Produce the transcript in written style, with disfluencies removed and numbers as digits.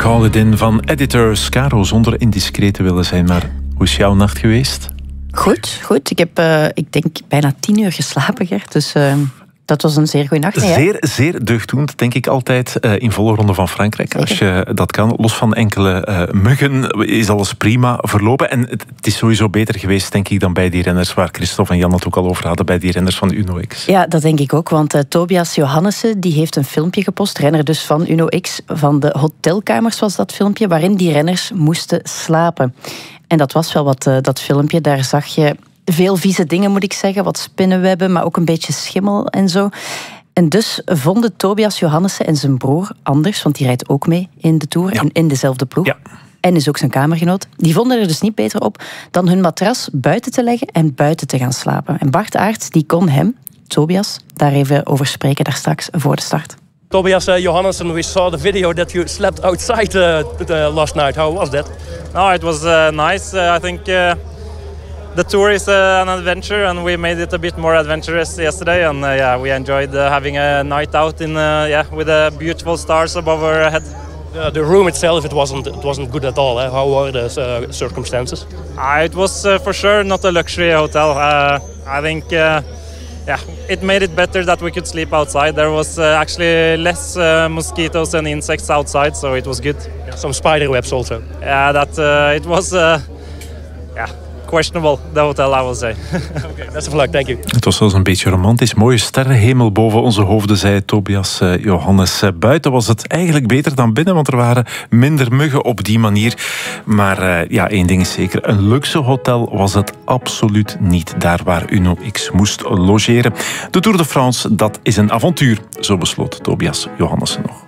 Call It In van Editors. Caro, zonder indiscreet te willen zijn, maar hoe is jouw nacht geweest? Goed. Ik heb, ik denk, bijna 10 uur geslapen, Gert. Dus dat was een zeer goede nacht. Zeer deugddoend, denk ik altijd, in volle ronde van Frankrijk. Zeker. Als je dat kan. Los van enkele muggen is alles prima verlopen. En het is sowieso beter geweest, denk ik, dan bij die renners waar Christophe en Jan het ook al over hadden, bij die renners van Uno-X. Ja, dat denk ik ook. Want Tobias Johannessen die heeft een filmpje gepost, renner dus van Uno-X, van de hotelkamers was dat filmpje, waarin die renners moesten slapen. En dat was wel wat, dat filmpje. Daar zag je veel vieze dingen, moet ik zeggen. Wat spinnenwebben, maar ook een beetje schimmel en zo. En dus vonden Tobias Johannessen en zijn broer Anders, want die rijdt ook mee in de Tour en in dezelfde ploeg. Ja. En is ook zijn kamergenoot. Die vonden er dus niet beter op dan hun matras buiten te leggen en buiten te gaan slapen. En Bart Aerts, die kon hem, Tobias, daar even over spreken, daar straks voor de start. Tobias Johannessen, we saw the video that you slept outside last night. How was that? No, it was nice. I think the tour is an adventure, and we made it a bit more adventurous yesterday. And we enjoyed having a night out in with beautiful stars above our head. The room itself, it wasn't good at all. How were the circumstances? It was for sure not a luxury hotel. I think. It made it better that we could sleep outside. There was actually less mosquitoes and insects outside, so it was good. Yeah, some spider webs also. Yeah, it was questionable, the hotel, I will say. Okay, best of luck, thank you. Het was zelfs een beetje romantisch. Mooie sterrenhemel boven onze hoofden, zei Tobias Johannessen. Buiten was het eigenlijk beter dan binnen, want er waren minder muggen op die manier. Maar één ding is zeker, een luxe hotel was het absoluut niet, daar waar Uno-X moest logeren. De Tour de France, dat is een avontuur, zo besloot Tobias Johannessen nog.